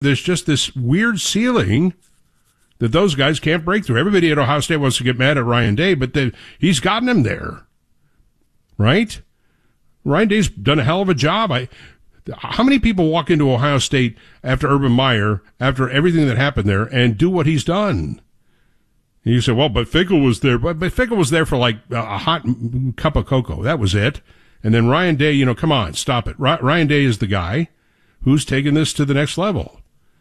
there's just this weird ceiling that those guys can't break through. Everybody at Ohio State wants to get mad at Ryan Day, but he's gotten him there, right? Ryan Day's done a hell of a job. How many people walk into Ohio State after Urban Meyer, after everything that happened there, and do what he's done? And you say, well, but Fickell was there. But Fickell was there for like a hot cup of cocoa. That was it. And then Ryan Day, come on, stop it. Ryan Day is the guy who's taken this to the next level.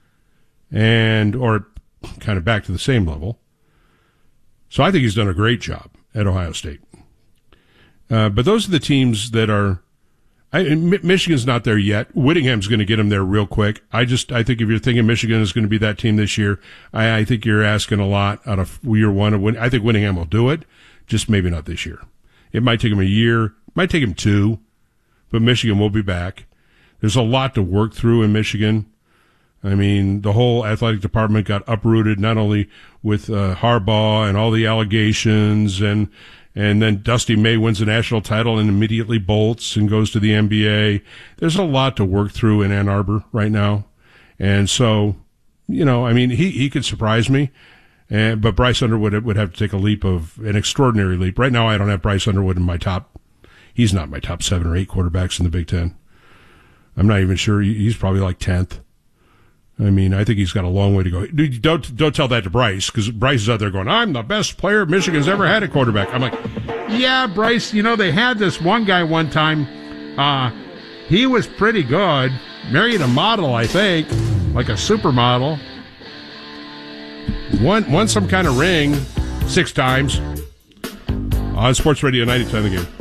Or kind of back to the same level. So I think he's done a great job at Ohio State. But those are the teams that are, Michigan's not there yet. Whittingham's going to get them there real quick. I think if you're thinking Michigan is going to be that team this year, I think you're asking a lot out of year one. I think Whittingham will do it, just maybe not this year. It might take him a year, might take him 2, but Michigan will be back. There's a lot to work through in Michigan. I mean, the whole athletic department got uprooted, not only with Harbaugh and all the allegations, and then Dusty May wins the national title and immediately bolts and goes to the NBA. There's a lot to work through in Ann Arbor right now. And so, he could surprise me. But Bryce Underwood would have to take an extraordinary leap. Right now, I don't have Bryce Underwood in my he's not my top 7 or 8 quarterbacks in the Big Ten. I'm not even sure. He's probably like 10th. I mean, I think he's got a long way to go. Don't tell that to Bryce, because Bryce is out there going, I'm the best player Michigan's ever had at quarterback. I'm like, yeah, Bryce, they had this one guy one time. He was pretty good. Married a model, I think, like a supermodel. Won some kind of ring 6 times. On Sports Radio 90 time the game.